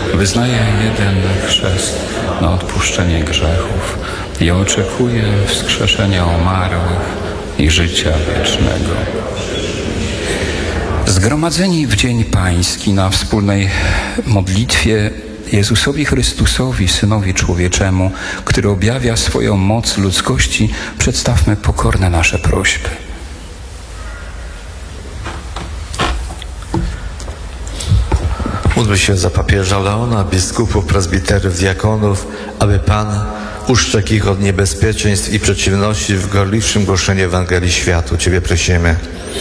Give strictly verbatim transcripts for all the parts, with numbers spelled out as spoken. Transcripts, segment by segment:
wyznaję jeden chrzest na odpuszczenie grzechów i oczekuję wskrzeszenia umarłych i życia wiecznego. Zgromadzeni w Dzień Pański na wspólnej modlitwie Jezusowi Chrystusowi, Synowi Człowieczemu, który objawia swoją moc ludzkości, przedstawmy pokorne nasze prośby. Módlmy się za papieża Leona, biskupów, prezbiterów, diakonów, aby Pan uszczekł ich od niebezpieczeństw i przeciwności w gorliwszym głoszeniu Ewangelii światu. Ciebie prosimy.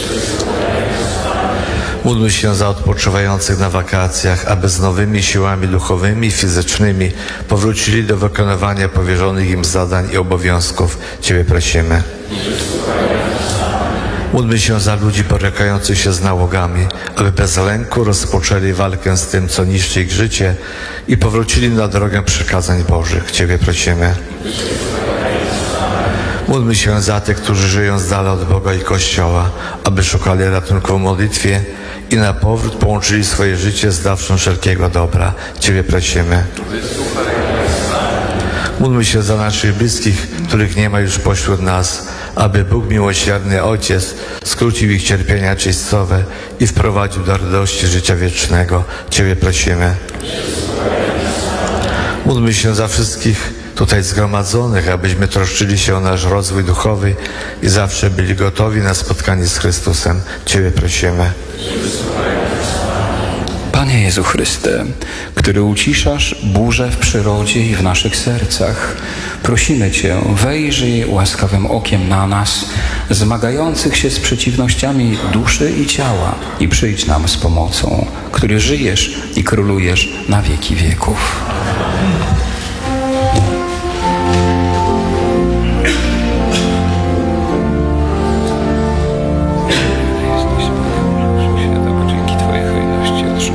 Módlmy się za odpoczywających na wakacjach, aby z nowymi siłami duchowymi i fizycznymi powrócili do wykonywania powierzonych im zadań i obowiązków. Ciebie prosimy. Módlmy się za ludzi borykających się z nałogami, aby bez lęku rozpoczęli walkę z tym, co niszczy ich życie i powrócili na drogę przykazań Bożych. Ciebie prosimy. Módlmy się za tych, którzy żyją z dala od Boga i Kościoła, aby szukali ratunku w modlitwie i na powrót połączyli swoje życie z dawcą wszelkiego dobra. Ciebie prosimy. Módlmy się za naszych bliskich, których nie ma już pośród nas, aby Bóg miłosierny Ojciec skrócił ich cierpienia czystowe i wprowadził do radości życia wiecznego. Ciebie prosimy. Módlmy się za wszystkich tutaj zgromadzonych, abyśmy troszczyli się o nasz rozwój duchowy i zawsze byli gotowi na spotkanie z Chrystusem. Ciebie prosimy. Panie Jezu Chryste, który uciszasz burzę w przyrodzie i w naszych sercach, prosimy Cię, wejrzyj łaskawym okiem na nas, zmagających się z przeciwnościami duszy i ciała, i przyjdź nam z pomocą, który żyjesz i królujesz na wieki wieków.